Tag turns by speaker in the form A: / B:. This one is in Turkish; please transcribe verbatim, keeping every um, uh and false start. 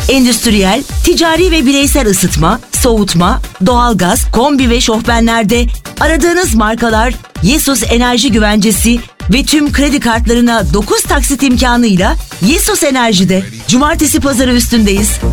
A: Endüstriyel, ticari ve bireysel ısıtma, soğutma, doğalgaz, kombi ve şofbenlerde aradığınız markalar Yesus Enerji Güvencesi ve tüm kredi kartlarına dokuz taksit imkanıyla Yesus Enerji'de. Cumartesi pazarı üstündeyiz.